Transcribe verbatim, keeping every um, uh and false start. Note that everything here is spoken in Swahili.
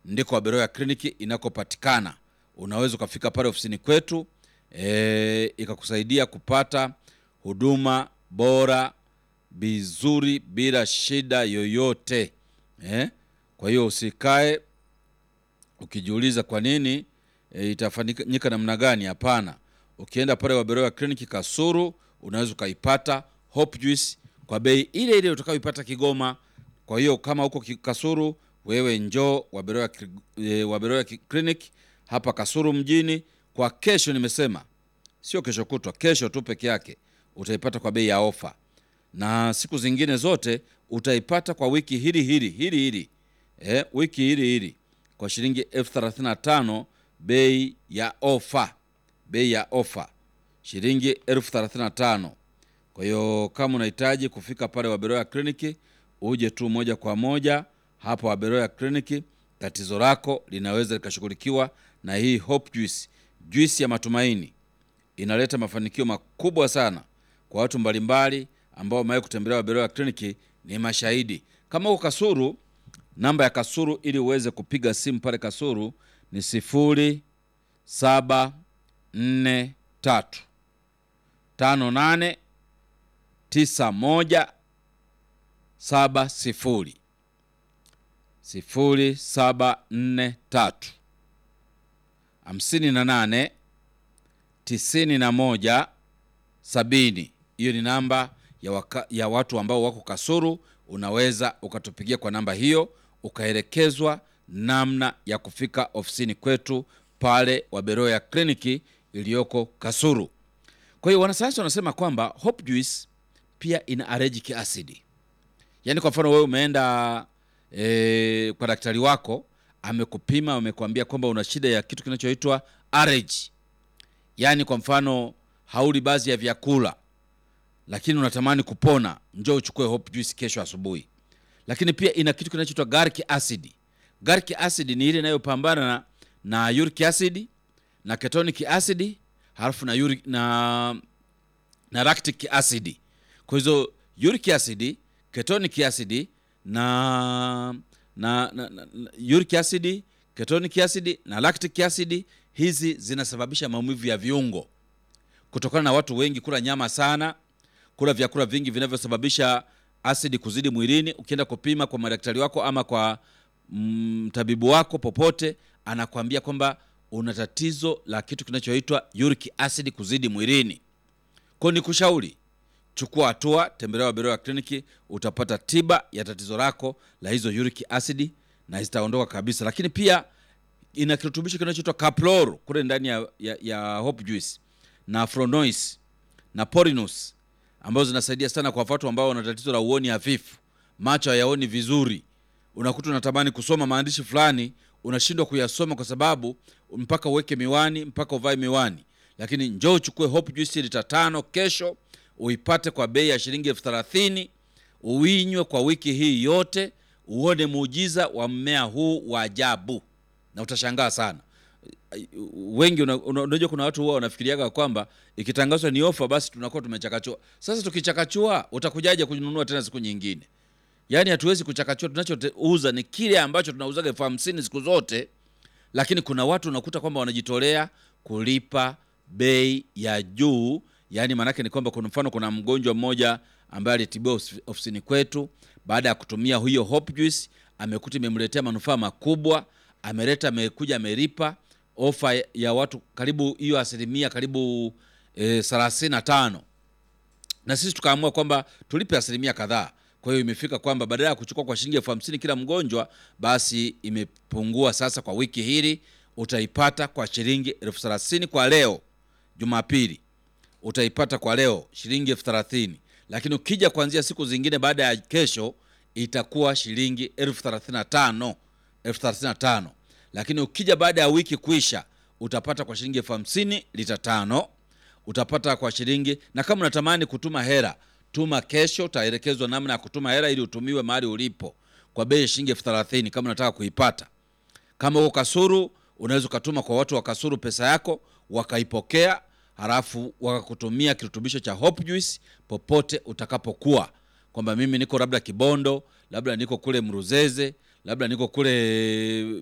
ndiko Waberoya Kliniki inakopatikana. Unaweza kufika pale ofisini kwetu e, ikakusaidia kupata huduma bora bizuri bila shida yoyote. Eh? Kwa hiyo usikae ukijiuliza kwa nini e, itafanyika namna gani. Hapana. Ukienda pale Waberoya Kliniki Kasulu unaweza kuipata Hope Juice kwa bei ile ile utakayoipata Kigoma. Kwa hiyo kama uko Kasulu, wewe njoo Waberoya e, Waberoya Kliniki hapa Kasulu mjini. Kwa kesho nimesema, sio kesho kutwa, kesho tu peke yake utaipata kwa bei ya ofa. Na siku zingine zote utaipata kwa wiki hili hili hili hili. Eh, wiki hili hili kwa shilingi elfu thelathini na tano bei ya ofa. Bei ya ofa shilingi elfu thelathini na tano. Kwa hiyo kama unahitaji kufika pale Waberoya Kliniki, uje tu moja kwa moja hapa Waberoya Kliniki. Tatizo lako linaweza likashughulikiwa na hii Hope Juice. Juice ya matumaini inaleta mafanikio makubwa sana kwa watu mbalimbali ambao wamewahi kutembelea Waberoya Kliniki, ni mashahidi. Kama uko Kasulu, namba ya Kasulu ili uweze kupiga simu pale Kasulu ni sifuri saba nne tatu tano nane tisa moja saba sifuri. Sifuri saba nne tatu hamsini na nane tisini na moja sabini. Hiyo ni namba ya, waka, ya watu ambao wako Kasulu. Unaweza ukatupigia kwa namba hiyo ukaelekezwa namna ya kufika ofisini kwetu pale Waberoya Kliniki iliyoko Kasulu. Kwa hiyo wanasayansi wanasema kwamba Hope Juice pia ina allergic acid. Yaani kwa mfano wewe umeenda e, kwa daktari wako, amekupima, amekwambia kwamba una shida ya kitu kinachoitwa allergy. Yaani kwa mfano hauli baadhi ya vyakula lakini unatamani kupona, njoo uchukue Hope Juice kesho asubuhi. Lakini pia ina kitu kinachoitwa garlic acid. Garlic acid ni ile inayopambana na, na uric acid na ketonic acid, halafu na uric na na lactic acid. Kwa hizo uric acid, ketonic acid na na, na, na uric acid, ketonic acid na lactic acid, hizi zinasababisha maumivu ya viungo. Kutokana na watu wengi kula nyama sana, kula vyakula vingi vinavyosababisha asidi kuzidi mwilini, ukienda kupima kwa madaktari wako ama kwa mtabibu mm, wako popote, anakuambia kwamba una tatizo la kitu kinachoitwa uric acid kuzidi mwilini. Kwa ni kushauri, chukua hatua, tembelea Waberoya Kliniki, utapata tiba ya tatizo lako la hizo uric acid na zitaondoka kabisa. Lakini pia ina kirutubisho kinachoitwa Caplor kule ndani ya, ya, ya Hope Juice na Fronois na Porinus ambazo zinasaidia sana kwa watu ambao wana tatizo la uoni hafifu, macho hayaoni vizuri. Unakuta unatamani kusoma maandishi fulani, unashindwa kuyasoma kwa sababu mpaka uweke miwani, mpaka uvae miwani. Lakini njoo uchukue Hope Juice lita tano kesho, uipate kwa bei ya shilingi elfu thelathini, uinywe kwa wiki hii yote, uone muujiza wa mmea huu wa ajabu na utashangaa sana. Wengi unajua una, kuna watu huwa wanafikiriaga kwamba ikitangazwa ni ofa basi tunakuwa tumechakachua. Sasa tukichakachua utakujaje kununua tena siku nyingine? Yaani hatuwezi kuchakachua, tunachouza ni kile ambacho tunauzaga elfu hamsini siku zote. Lakini kuna watu unakuta kwamba wanajitolea kulipa bei ya juu. Yaani manake ni kwamba kwa mfano kuna mgonjwa mmoja ambaye alitibiwa ofisini kwetu, baada ya kutumia hiyo Hope Juice amekuta imemletea manufaa makubwa, ameleta amekuja amelipa ofa ya watu karibu hiyo asilimia karibu e, thelathini na tano. Na sisi tukaamua kwamba tulipe asilimia kadhaa. Kwa hiyo imefika kwamba badala ya kuchukua kwa shilingi elfu hamsini kila mgonjwa, basi imepungua sasa. Kwa wiki hili utaipata kwa shilingi elfu thelathini kwa leo Jumapili. Utaipata kwa leo shilingi elfu thelathini. Lakini ukija kuanzia siku zingine baada ya kesho itakuwa shilingi elfu thelathini na tano. elfu thelathini na tano. Lakini ukija baada ya wiki kuisha utapata kwa shilingi elfu hamsini lita tano. Utapata kwa shilingi, na kama unatamani kutuma hela, tuma kesho, utaelekezwa namna ya kutuma hela ili utumiwe mahali ulipo kwa bei ya shilingi elfu thelathini kama unataka kuipata. Kama uko Kasulu, unaweza kutuma kwa watu wa Kasulu pesa yako wakaipokea, halafu wakakutumia kirutubisho cha Hope Juice popote utakapokuwa. Kwamba mimi niko labda Kibondo, labda niko kule Mruzeze, labda niko kule